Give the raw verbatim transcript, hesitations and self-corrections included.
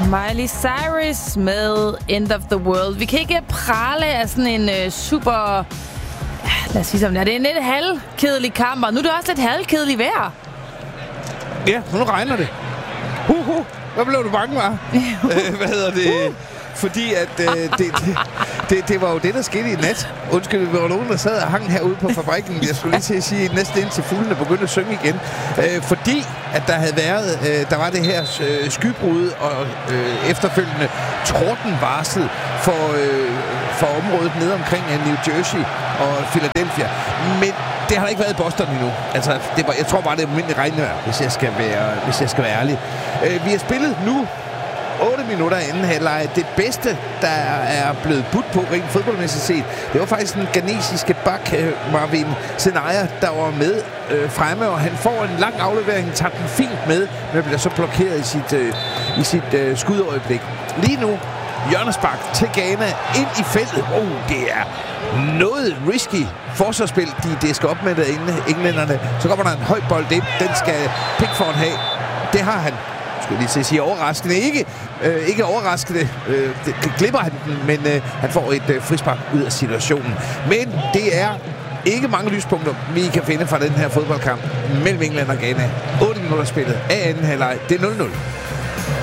Miley Cyrus med End of the World. Vi kan ikke prale af sådan en uh, super... Lad os sige som det er. Det er en lidt halvkedelig kamp, og nu er det også lidt halvkedelig vejr. Ja, nu regner det. Huh, huh. Hvad blev du bange, var? øh, hvad hedder det? Uh. Fordi at øh, det, det, det, det var jo det, der skete i nat. Undskyld, vi var nogen, der sad og hang herude på fabrikken. Jeg skulle lige til at sige, næsten indtil fuglene begyndte at synge igen. Øh, fordi at der havde været, øh, der var det her øh, skybrud og øh, efterfølgende tordenvarsel for, øh, for området nede omkring New Jersey og Philadelphia. Men det har der ikke været i Boston endnu. Altså, det var, jeg tror bare, det er almindeligt regnvejr, hvis jeg skal være, hvis jeg skal være ærlig. Øh, vi har spillet nu otte minutter inden halvleg. Det bedste, der er blevet budt på rent fodboldmæssigt set, det var faktisk den ghanesiske bak, Marvin Senaya, der var med øh, fremme, og han får en lang aflevering, tager den fint med, men bliver så blokeret i sit, øh, i sit øh, skudøjeblik. Lige nu, hjørnespark til Ghana ind i feltet. Oh, det er noget risky forsvarsspil, de disker op med derinde, englænderne. Så kommer der en høj bold ind, den skal Pickford have. Det har han. Skulle lige til at sige overraskende. Ikke, øh, ikke overraskende. Øh, det, det glipper han, men øh, han får et øh, frispark ud af situationen. Men det er ikke mange lyspunkter, vi kan finde fra den her fodboldkamp mellem England og Ghana. otte minutter spillet af anden halvleg. Det er nul nul.